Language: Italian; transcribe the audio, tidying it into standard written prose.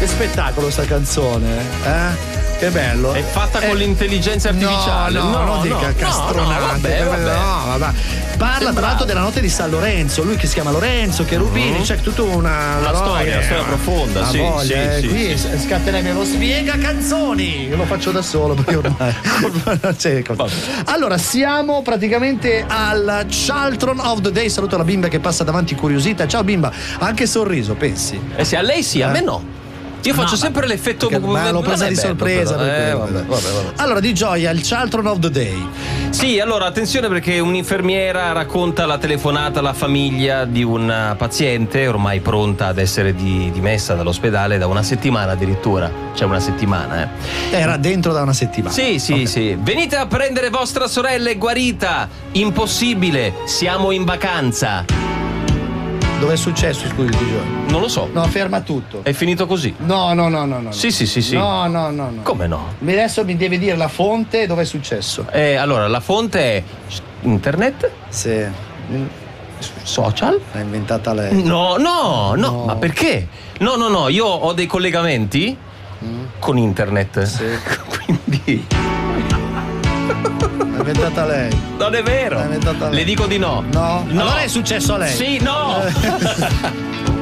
Che spettacolo sta canzone, Che bello. È fatta con l'intelligenza artificiale. No, non dica castronante. Vabbè. Parla tra l'altro della notte di San Lorenzo, lui che si chiama Lorenzo, Cherubini, c'è tutta una storia profonda, sì, qui scatterebbe lo spiega canzoni, io lo faccio da solo perché ormai non c'è cosa. Allora siamo praticamente al Charlton of the Day. Saluto la bimba che passa davanti curiosita. Ciao bimba, anche sorriso, pensi? Sì, a lei sì, a me no. Io faccio sempre l'effetto ma l'ho presa di sorpresa. Vabbè. Allora, di gioia, il Charlton of the Day. Sì, allora attenzione perché un'infermiera racconta la telefonata alla famiglia di una paziente ormai pronta ad essere dimessa dall'ospedale da una settimana addirittura. Cioè una settimana, Era dentro da una settimana. Sì. Venite a prendere vostra sorella, è guarita. Impossibile, siamo in vacanza. Dove è successo, scusi, di giorno? Non lo so. No, ferma tutto. È finito così. No. Sì. No. Come no? Adesso mi deve dire la fonte e dove è successo. Allora, la fonte è internet? Sì. Social? L'ha inventata lei. No, ma perché? No, io ho dei collegamenti con internet. Sì. Quindi L'ha inventata lei. non è vero. L'ha inventata lei. Le dico di no. No? Allora è successo a lei. Sì, no.